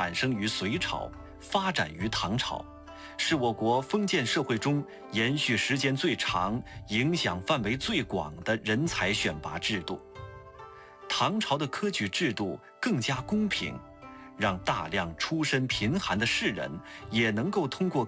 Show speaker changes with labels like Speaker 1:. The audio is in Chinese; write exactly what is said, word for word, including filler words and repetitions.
Speaker 1: 产生于隋朝，发展于唐朝，是我国封建社会中延续时间最长、影响范围最广的人才选拔制度。唐朝的科举制度更加公平，让大量出身贫寒的士人也能够通过